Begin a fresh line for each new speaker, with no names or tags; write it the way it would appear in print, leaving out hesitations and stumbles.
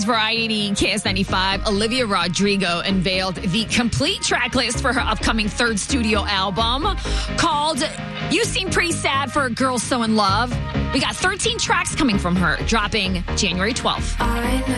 Variety KS95, Olivia Rodrigo unveiled the complete track list for her upcoming third studio album called You Seem Pretty Sad for a Girl So in Love. We got 13 tracks coming from her, dropping January 12th.